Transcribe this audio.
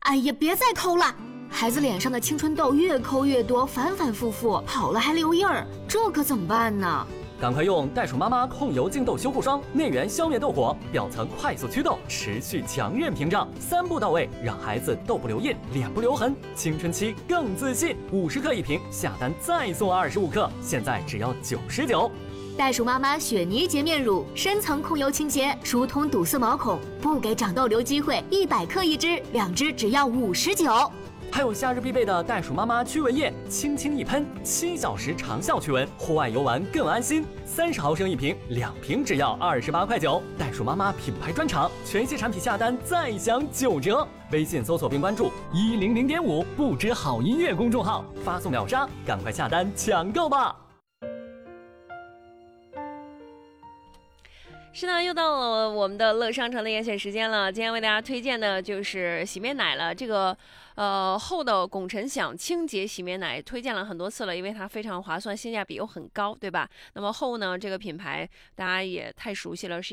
哎呀，别再抠了！孩子脸上的青春痘越抠越多，反反复复，好了还留印儿，这可怎么办呢？ 赶快用袋鼠妈妈控油净痘修护霜，内源消灭痘火，表层快速祛痘，持续强韧屏障，3步到位，让孩子痘不留印，脸不留痕，青春期更自信。50克一瓶，下单再送25克，现在只要99。 袋鼠妈妈雪泥洁面乳，深层控油清洁，疏通堵塞毛孔，不给长痘留机会。100克一支，2支只要59。 还有夏日必备的袋鼠妈妈驱蚊液，轻轻一喷，7小时长效驱蚊，户外游玩更安心。30毫升一瓶，2瓶只要28块9。袋鼠妈妈品牌专场，全系产品下单再享9折。微信搜索并关注100.5不知好音乐公众号，发送秒杀，赶快下单抢购吧！ 是呢，又到了我们的乐商城的严选时间了。今天为大家推荐的就是洗面奶了。这个厚的汞辰享清洁洗面奶推荐了很多次了，因为它非常划算，性价比又很高，对吧？那么厚呢，这个品牌大家也太熟悉了，是